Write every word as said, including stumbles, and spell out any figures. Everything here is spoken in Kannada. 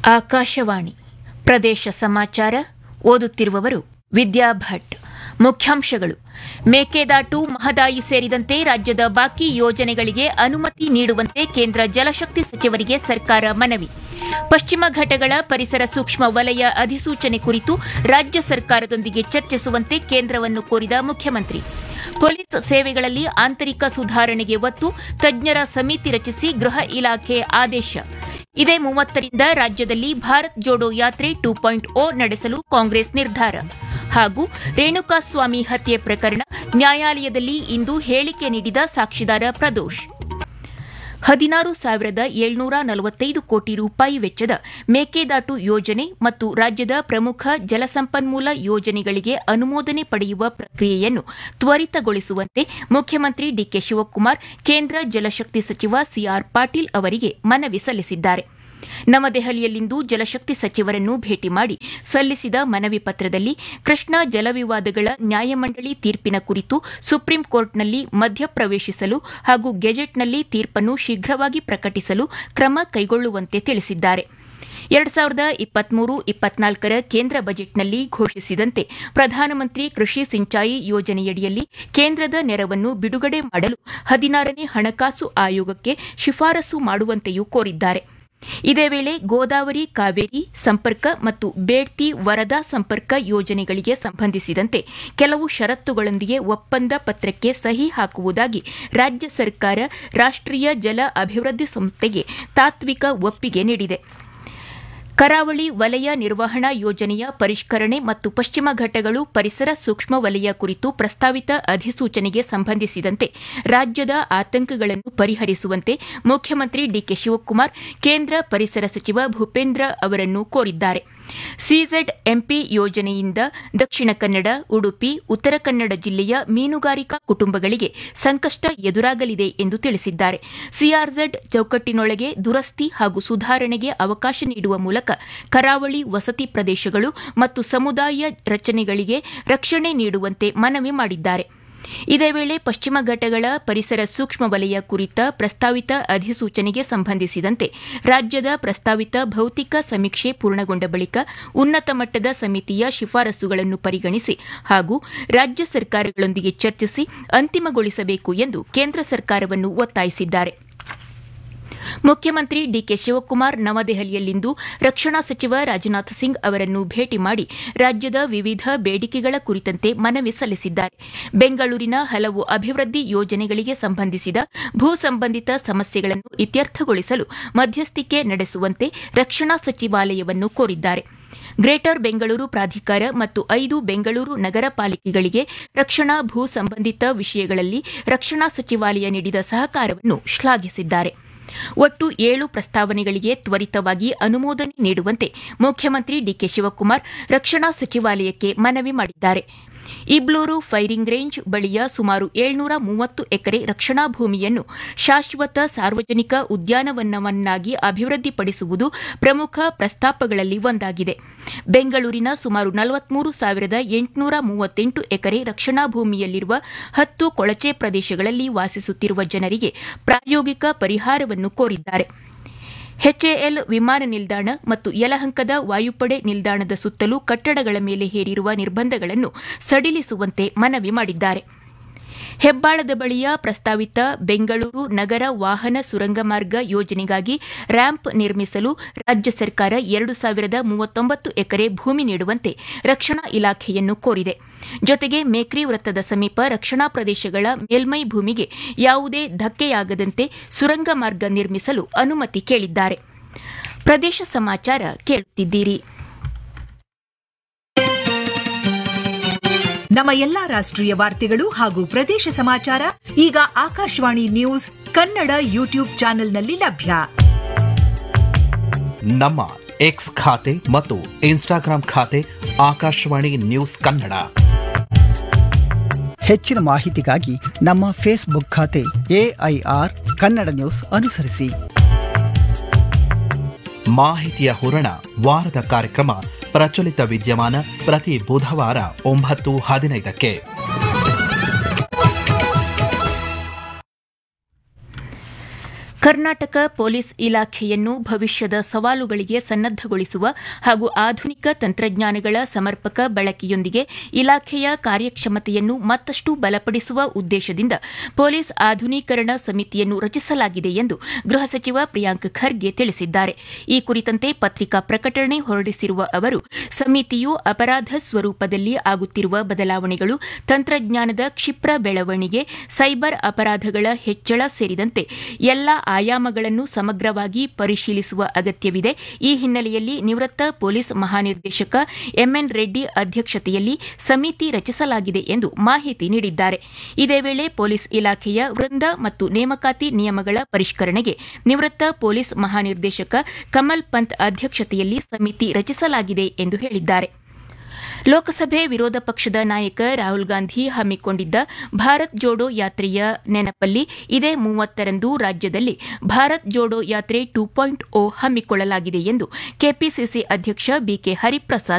ಆಕಾಶವಾಣಿ ಪ್ರದೇಶ ಸಮಾಚಾರ ಓದುತ್ತಿರುವವರು ವಿದ್ಯಾ ಭಟ್. ಮುಖ್ಯಾಂಶಗಳು: ಮೇಕೆದಾಟು, ಮಹದಾಯಿ ಸೇರಿದಂತೆ ರಾಜ್ಯದ ಬಾಕಿ ಯೋಜನೆಗಳಿಗೆ ಅನುಮತಿ ನೀಡುವಂತೆ ಕೇಂದ್ರ ಜಲಶಕ್ತಿ ಸಚಿವರಿಗೆ ಸರ್ಕಾರ ಮನವಿ. ಪಶ್ಚಿಮ ಘಟ್ಟಗಳ ಪರಿಸರ ಸೂಕ್ಷ್ಮ ವಲಯ ಅಧಿಸೂಚನೆ ಕುರಿತು ರಾಜ್ಯ ಸರ್ಕಾರದೊಂದಿಗೆ ಚರ್ಚಿಸುವಂತೆ ಕೇಂದ್ರವನ್ನು ಕೋರಿದ ಮುಖ್ಯಮಂತ್ರಿ. ಪೊಲೀಸ್ ಸೇವೆಗಳಲ್ಲಿ ಆಂತರಿಕ ಸುಧಾರಣೆಗೆ ಒತ್ತು, ತಜ್ಞರ ಸಮಿತಿ ರಚಿಸಿ ಗೃಹ ಇಲಾಖೆ ಆದೇಶ. ಇದೇ ಮೂವತ್ತರಿಂದ ರಾಜ್ಯದಲ್ಲಿ ಭಾರತ್ ಜೋಡೋ ಯಾತ್ರೆ ಟೂ ಪಾಯಿಂಟ್ ಓ ನಡೆಸಲು ಕಾಂಗ್ರೆಸ್ ನಿರ್ಧಾರ. ಹಾಗೂ ರೇಣುಕಾಸ್ವಾಮಿ ಹತ್ಯೆ ಪ್ರಕರಣ ನ್ಯಾಯಾಲಯದಲ್ಲಿ ಇಂದು ಹೇಳಿಕೆ ನೀಡಿದ ಸಾಕ್ಷಿದಾರ ಪ್ರದೋಷ್. ಹದಿನಾರು ಸಾವಿರದ ಏಳ್ನೂರ ನಲವತ್ತೈದು ಕೋಟಿ ರೂಪಾಯಿ ವೆಚ್ಚದ ಮೇಕೆದಾಟು ಯೋಜನೆ ಮತ್ತು ರಾಜ್ಯದ ಪ್ರಮುಖ ಜಲಸಂಪನ್ಮೂಲ ಯೋಜನೆಗಳಿಗೆ ಅನುಮೋದನೆ ಪಡೆಯುವ ಪ್ರಕ್ರಿಯೆಯನ್ನು ತ್ವರಿತಗೊಳಿಸುವಂತೆ ಮುಖ್ಯಮಂತ್ರಿ ಡಿಕೆ ಶಿವಕುಮಾರ್ ಕೇಂದ್ರ ಜಲಶಕ್ತಿ ಸಚಿವ ಸಿಆರ್ ಪಾಟೀಲ್ ಅವರಿಗೆ ಮನವಿ ಸಲ್ಲಿಸಿದ್ದಾರೆ. ನವದೆಹಲಿಯಲ್ಲಿಂದು ಜಲಶಕ್ತಿ ಸಚಿವರನ್ನು ಭೇಟಿ ಮಾಡಿ ಸಲ್ಲಿಸಿದ ಮನವಿ ಪತ್ರದಲ್ಲಿ ಕೃಷ್ಣಾ ಜಲವಿವಾದಗಳ ನ್ಯಾಯಮಂಡಳಿ ತೀರ್ಪಿನ ಕುರಿತು ಸುಪ್ರೀಂ ಕೋರ್ಟ್ನಲ್ಲಿ ಮಧ್ಯಪ್ರವೇಶಿಸಲು ಹಾಗೂ ಗೆಜೆಟ್ನಲ್ಲಿ ತೀರ್ಪನ್ನು ಶೀಘ್ರವಾಗಿ ಪ್ರಕಟಿಸಲು ಕ್ರಮ ಕೈಗೊಳ್ಳುವಂತೆ ತಿಳಿಸಿದ್ದಾರೆ. ಎರಡು ಸಾವಿರದ ಇಪ್ಪತ್ಮೂರು ಇಪ್ಪತ್ನಾಲ್ಕರ ಕೇಂದ್ರ ಬಜೆಟ್ನಲ್ಲಿ ಘೋಷಿಸಿದಂತೆ ಪ್ರಧಾನಮಂತ್ರಿ ಕೃಷಿ ಸಿಂಚಾಯಿ ಯೋಜನೆಯಡಿಯಲ್ಲಿ ಕೇಂದ್ರದ ನೆರವನ್ನು ಬಿಡುಗಡೆ ಮಾಡಲು ಹದಿನಾರನೇ ಹಣಕಾಸು ಆಯೋಗಕ್ಕೆ ಶಿಫಾರಸು ಮಾಡುವಂತೆಯೂ ಕೋರಿದ್ದಾರೆ. ಇದೇ ವೇಳೆ ಗೋದಾವರಿ ಕಾವೇರಿ ಸಂಪರ್ಕ ಮತ್ತು ಬೇಡ್ತಿ ವರದಾ ಸಂಪರ್ಕ ಯೋಜನೆಗಳಿಗೆ ಸಂಬಂಧಿಸಿದಂತೆ ಕೆಲವು ಷರತ್ತುಗಳೊಂದಿಗೆ ಒಪ್ಪಂದ ಪತ್ರಕ್ಕೆ ಸಹಿ ಹಾಕುವುದಾಗಿ ರಾಜ್ಯ ಸರ್ಕಾರ ರಾಷ್ಟ್ರೀಯ ಜಲ ಅಭಿವೃದ್ಧಿ ಸಂಸ್ಥೆಗೆ ತಾತ್ವಿಕ ಒಪ್ಪಿಗೆ ನೀಡಿದೆ. ಕರಾವಳಿ ವಲಯ ನಿರ್ವಹಣಾ ಯೋಜನೆಯ ಪರಿಷ್ಕರಣೆ ಮತ್ತು ಪಶ್ಚಿಮ ಘಟ್ಟಗಳು ಪರಿಸರ ಸೂಕ್ಷ್ಮ ವಲಯ ಕುರಿತು ಪ್ರಸ್ತಾವಿತ ಅಧಿಸೂಚನೆಗೆ ಸಂಬಂಧಿಸಿದಂತೆ ರಾಜ್ಯದ ಆತಂಕಗಳನ್ನು ಪರಿಹರಿಸುವಂತೆ ಮುಖ್ಯಮಂತ್ರಿ ಡಿಕೆ ಶಿವಕುಮಾರ್ ಕೇಂದ್ರ ಪರಿಸರ ಸಚಿವ ಭೂಪೇಂದ್ರ ಅವರನ್ನು ಕೋರಿದ್ದಾರೆ. ಸಿಜೆಡ್ ಎಂಪಿ ಯೋಜನೆಯಿಂದ ದಕ್ಷಿಣ ಕನ್ನಡ, ಉಡುಪಿ, ಉತ್ತರ ಕನ್ನಡ ಜಿಲ್ಲೆಯ ಮೀನುಗಾರಿಕಾ ಕುಟುಂಬಗಳಿಗೆ ಸಂಕಷ್ಟ ಎದುರಾಗಲಿದೆ ಎಂದು ತಿಳಿಸಿದ್ದಾರೆ. ಸಿಆರ್ಜೆಡ್ ಚೌಕಟ್ಟಿನೊಳಗೆ ದುರಸ್ತಿ ಹಾಗೂ ಸುಧಾರಣೆಗೆ ಅವಕಾಶ ನೀಡುವ ಮೂಲಕ ಕರಾವಳಿ ವಸತಿ ಪ್ರದೇಶಗಳು ಮತ್ತು ಸಮುದಾಯ ರಚನೆಗಳಿಗೆ ರಕ್ಷಣೆ ನೀಡುವಂತೆ ಮನವಿ ಮಾಡಿದ್ದಾರೆ. ಇದೇ ವೇಳೆ ಪಶ್ಚಿಮ ಘಟ್ಟಗಳ ಪರಿಸರ ಸೂಕ್ಷ್ಮ ವಲಯ ಕುರಿತ ಪ್ರಸ್ತಾವಿತ ಅಧಿಸೂಚನೆಗೆ ಸಂಬಂಧಿಸಿದಂತೆ ರಾಜ್ಯದ ಪ್ರಸ್ತಾವಿತ ಭೌತಿಕ ಸಮೀಕ್ಷೆ ಪೂರ್ಣಗೊಂಡ ಬಳಿಕ ಉನ್ನತ ಮಟ್ಟದ ಸಮಿತಿಯ ಶಿಫಾರಸುಗಳನ್ನು ಪರಿಗಣಿಸಿ ಹಾಗೂ ರಾಜ್ಯ ಸರ್ಕಾರಗಳೊಂದಿಗೆ ಚರ್ಚಿಸಿ ಅಂತಿಮಗೊಳಿಸಬೇಕು ಎಂದು ಕೇಂದ್ರ ಸರ್ಕಾರವನ್ನು ಒತ್ತಾಯಿಸಿದ್ದಾರೆ. ಮುಖ್ಯಮಂತ್ರಿ ಡಿಕೆ ಶಿವಕುಮಾರ್ ನವದೆಹಲಿಯಲ್ಲಿಂದು ರಕ್ಷಣಾ ಸಚಿವ ರಾಜನಾಥ್ ಸಿಂಗ್ ಅವರನ್ನು ಭೇಟಿ ಮಾಡಿ ರಾಜ್ಯದ ವಿವಿಧ ಬೇಡಿಕೆಗಳ ಕುರಿತಂತೆ ಮನವಿ ಸಲ್ಲಿಸಿದ್ದಾರೆ. ಬೆಂಗಳೂರಿನ ಹಲವು ಅಭಿವೃದ್ಧಿ ಯೋಜನೆಗಳಿಗೆ ಸಂಬಂಧಿಸಿದ ಭೂ ಸಂಬಂಧಿತ ಸಮಸ್ಯೆಗಳನ್ನು ಇತ್ಯರ್ಥಗೊಳಿಸಲು ಮಧ್ಯಸ್ಥಿಕೆ ನಡೆಸುವಂತೆ ರಕ್ಷಣಾ ಸಚಿವಾಲಯವನ್ನು ಕೋರಿದ್ದಾರೆ. ಗ್ರೇಟರ್ ಬೆಂಗಳೂರು ಪ್ರಾಧಿಕಾರ ಮತ್ತು ಐದು ಬೆಂಗಳೂರು ನಗರ ಪಾಲಿಕೆಗಳಿಗೆ ರಕ್ಷಣಾ ಭೂ ಸಂಬಂಧಿತ ವಿಷಯಗಳಲ್ಲಿ ರಕ್ಷಣಾ ಸಚಿವಾಲಯ ನೀಡಿದ ಸಹಕಾರವನ್ನು ಶ್ಲಾಘಿಸಿದ್ದಾರೆ. ಒಟ್ಟು ಏಳು ಪ್ರಸ್ತಾವನೆಗಳಿಗೆ ತ್ವರಿತವಾಗಿ ಅನುಮೋದನೆ ನೀಡುವಂತೆ ಮುಖ್ಯಮಂತ್ರಿ ಡಿಕೆ ಶಿವಕುಮಾರ್ ರಕ್ಷಣಾ ಸಚಿವಾಲಯಕ್ಕೆ ಮನವಿ ಮಾಡಿದ್ದಾರೆ. ಇಬ್ಲೂರು ಫೈರಿಂಗ್ ರೇಂಜ್ ಬಳಿಯ ಸುಮಾರು ಏಳ್ನೂರ ಮೂವತ್ತು ಎಕರೆ ರಕ್ಷಣಾ ಭೂಮಿಯನ್ನು ಶಾಶ್ವತ ಸಾರ್ವಜನಿಕ ಉದ್ಯಾನವನವನ್ನಾಗಿ ಅಭಿವೃದ್ಧಿಪಡಿಸುವುದು ಪ್ರಮುಖ ಪ್ರಸ್ತಾಪಗಳಲ್ಲಿ ಒಂದಾಗಿದೆ. ಬೆಂಗಳೂರಿನ ಸುಮಾರು ನಲವತ್ಮೂರು ಸಾವಿರದ ಎಂಟುನೂರ ಮೂವತ್ತೆಂಟು ಎಕರೆ ರಕ್ಷಣಾ ಭೂಮಿಯಲ್ಲಿರುವ ಹತ್ತು ಕೊಳಚೆ ಪ್ರದೇಶಗಳಲ್ಲಿ ವಾಸಿಸುತ್ತಿರುವ ಜನರಿಗೆ ಪ್ರಾಯೋಗಿಕ ಪರಿಹಾರವನ್ನು ಕೋರಿದ್ದಾರೆ. ಎಚ್ಎಎಲ್ ವಿಮಾನ ನಿಲ್ದಾಣ ಮತ್ತು ಯಲಹಂಕದ ವಾಯುಪಡೆ ನಿಲ್ದಾಣದ ಸುತ್ತಲೂ ಕಟ್ಟಡಗಳ ಮೇಲೆ ಹೇರಿರುವ ನಿರ್ಬಂಧಗಳನ್ನು ಸಡಿಲಿಸುವಂತೆ ಮನವಿ ಮಾಡಿದ್ದಾರೆ. ಹೆಬ್ಬಾಳದ ಬಳಿಯ ಪ್ರಸ್ತಾವಿತ ಬೆಂಗಳೂರು ನಗರ ವಾಹನ ಸುರಂಗ ಮಾರ್ಗ ಯೋಜನೆಗಾಗಿ ರ್ಯಾಂಪ್ ನಿರ್ಮಿಸಲು ರಾಜ್ಯ ಸರ್ಕಾರ ಎರಡು ಸಾವಿರದ ಮೂವತ್ತೊಂಬತ್ತು ಎಕರೆ ಭೂಮಿ ನೀಡುವಂತೆ ರಕ್ಷಣಾ ಇಲಾಖೆಯನ್ನು ಕೋರಿದೆ. ಜೊತೆಗೆ ಮೇಕ್ರಿ ವೃತ್ತದ ಸಮೀಪ ರಕ್ಷಣಾ ಪ್ರದೇಶಗಳ ಮೇಲ್ಮೈ ಭೂಮಿಗೆ ಯಾವುದೇ ಧಕ್ಕೆಯಾಗದಂತೆ ಸುರಂಗ ಮಾರ್ಗ ನಿರ್ಮಿಸಲು ಅನುಮತಿ ಕೇಳಿದ್ದಾರೆ. ಪ್ರದೇಶ ಸಮಾಚಾರ ಕೇಳುತ್ತಿದ್ದೀರಿ. ನಮ್ಮ ಎಲ್ಲಾ ರಾಷ್ಟ್ರೀಯ ವಾರ್ತೆಗಳು ಹಾಗೂ ಪ್ರದೇಶ ಸಮಾಚಾರ ಈಗ ಆಕಾಶವಾಣಿ ನ್ಯೂಸ್ ಕನ್ನಡ ಯೂಟ್ಯೂಬ್ ಚಾನೆಲ್ನಲ್ಲಿ ಲಭ್ಯ. ನಮ್ಮ ಎಕ್ಸ್ ಖಾತೆ ಮತ್ತು ಇನ್ಸ್ಟಾಗ್ರಾಂ ಖಾತೆ ಆಕಾಶವಾಣಿ ನ್ಯೂಸ್ ಕನ್ನಡ. ಹೆಚ್ಚಿನ ಮಾಹಿತಿಗಾಗಿ ನಮ್ಮ ಫೇಸ್ಬುಕ್ ಖಾತೆ ಎಐಆರ್ ಕನ್ನಡ ನ್ಯೂಸ್ ಅನುಸರಿಸಿ. ಮಾಹಿತಿಯ ಹೂರಣ ವಾರದ ಕಾರ್ಯಕ್ರಮ ಪ್ರಚಲಿತ ವಿದ್ಯಮಾನ ಪ್ರತಿ ಬುಧವಾರ ಒಂಬತ್ತು ಹದಿನೈದಕ್ಕೆ. ಕರ್ನಾಟಕ ಪೊಲೀಸ್ ಇಲಾಖೆಯನ್ನು ಭವಿಷ್ಯದ ಸವಾಲುಗಳಿಗೆ ಸನ್ನದ್ದಗೊಳಿಸುವ ಹಾಗೂ ಆಧುನಿಕ ತಂತ್ರಜ್ಞಾನಗಳ ಸಮರ್ಪಕ ಬಳಕೆಯೊಂದಿಗೆ ಇಲಾಖೆಯ ಕಾರ್ಯಕ್ಷಮತೆಯನ್ನು ಮತ್ತಷ್ಟು ಬಲಪಡಿಸುವ ಉದ್ದೇಶದಿಂದ ಪೊಲೀಸ್ ಆಧುನೀಕರಣ ಸಮಿತಿಯನ್ನು ರಚಿಸಲಾಗಿದೆ ಎಂದು ಗೃಹ ಸಚಿವ ಪ್ರಿಯಾಂಕ್ ಖರ್ಗೆ ತಿಳಿಸಿದ್ದಾರೆ. ಈ ಕುರಿತಂತೆ ಪತ್ರಿಕಾ ಪ್ರಕಟಣೆ ಹೊರಡಿಸಿರುವ ಅವರು, ಸಮಿತಿಯು ಅಪರಾಧ ಸ್ವರೂಪದಲ್ಲಿ ಆಗುತ್ತಿರುವ ಬದಲಾವಣೆಗಳು, ತಂತ್ರಜ್ಞಾನದ ಕ್ಷಿಪ್ರ ಬೆಳವಣಿಗೆ, ಸೈಬರ್ ಅಪರಾಧಗಳ ಹೆಚ್ಚಳ ಸೇರಿದಂತೆ ಎಲ್ಲಾ ಆಯಾಮಗಳನ್ನು ಸಮಗ್ರವಾಗಿ ಪರಿಶೀಲಿಸುವ ಅಗತ್ಯವಿದೆ. ಈ ಹಿನ್ನೆಲೆಯಲ್ಲಿ ನಿವೃತ್ತ ಪೊಲೀಸ್ ಮಹಾನಿರ್ದೇಶಕ ಎಂಎನ್ ರೆಡ್ಡಿ ಅಧ್ಯಕ್ಷತೆಯಲ್ಲಿ ಸಮಿತಿ ರಚಿಸಲಾಗಿದೆ ಎಂದು ಮಾಹಿತಿ ನೀಡಿದ್ದಾರೆ. ಇದೇ ವೇಳೆ ಪೊಲೀಸ್ ಇಲಾಖೆಯ ವೃಂದ ಮತ್ತು ನೇಮಕಾತಿ ನಿಯಮಗಳ ಪರಿಷ್ಕರಣೆಗೆ ನಿವೃತ್ತ ಪೊಲೀಸ್ ಮಹಾನಿರ್ದೇಶಕ ಕಮಲ್ ಪಂತ್ ಅಧ್ಯಕ್ಷತೆಯಲ್ಲಿ ಸಮಿತಿ ರಚಿಸಲಾಗಿದೆ ಎಂದು ಹೇಳಿದ್ದಾರೆ. ಲೋಕಸಭೆ ವಿರೋಧ ಪಕ್ಷದ ನಾಯಕ ರಾಹುಲ್ ಗಾಂಧಿ ಹಮ್ಮಿಕೊಂಡಿದ್ದ ಭಾರತ್ ಜೋಡೋ ಯಾತ್ರೆಯ ನೆನಪಲ್ಲಿ ಇದೇ ಮೂವತ್ತರಂದು ರಾಜ್ಯದಲ್ಲಿ ಭಾರತ್ ಜೋಡೋ ಯಾತ್ರೆ ಟು ಪಾಯಿಂಟ್ ಓ ಹಮ್ಮಿಕೊಳ್ಳಲಾಗಿದೆ ಎಂದು ಕೆಪಿಸಿಸಿ ಅಧ್ಯಕ್ಷ ಬಿಕೆ ಹರಿಪ್ರಸಾದ್